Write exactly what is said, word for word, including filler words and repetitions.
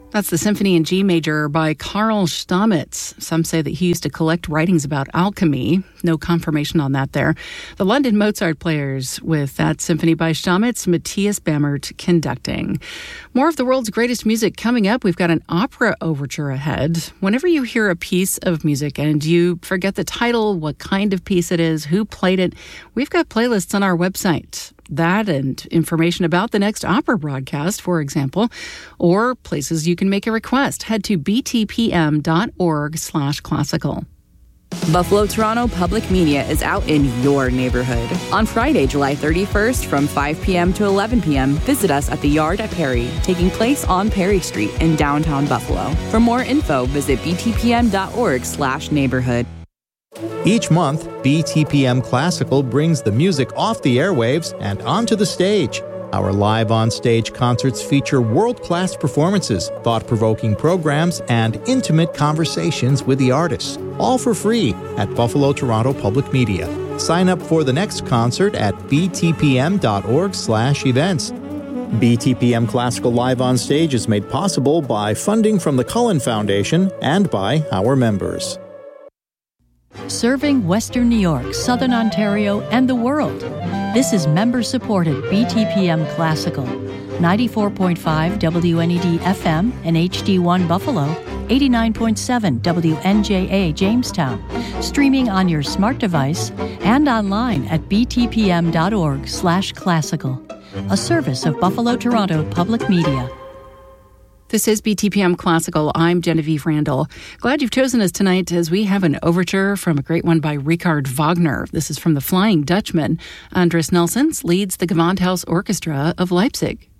That's the Symphony in G Major by Karl Stamitz. Some say that he used to collect writings about alchemy. No confirmation on that there. The London Mozart Players with that symphony by Stamitz, Matthias Bammert conducting. More of the world's greatest music coming up. We've got an opera overture ahead. Whenever you hear a piece of music and you forget the title, what kind of piece it is, who played it, we've got playlists on our website. That and information about the next opera broadcast, for example, or places you can make a request. Head to btpm.org slash classical. Buffalo Toronto Public Media is out in your neighborhood. On Friday, July thirty-first from five p.m. to eleven p.m., visit us at the Yard at Perry, taking place on Perry Street in downtown Buffalo. For more info, visit btpm.org slash neighborhood. Each month, B T P M Classical brings the music off the airwaves and onto the stage. Our live on-stage concerts feature world-class performances, thought-provoking programs, and intimate conversations with the artists, all for free at Buffalo Toronto Public Media. Sign up for the next concert at btpm.org slash events. B T P M Classical Live on Stage is made possible by funding from the Cullen Foundation and by our members. Serving Western New York, Southern Ontario, and the world. This is member-supported B T P M Classical. ninety-four point five W N E D F M and H D one Buffalo, eighty-nine point seven W N J A Jamestown. Streaming on your smart device and online at btpm.org slash classical. A service of Buffalo Toronto Public Media. This is B T P M Classical. I'm Genevieve Randall. Glad you've chosen us tonight as we have an overture from a great one by Richard Wagner. This is from The Flying Dutchman. Andres Nelsons leads the Gewandhaus Orchestra of Leipzig.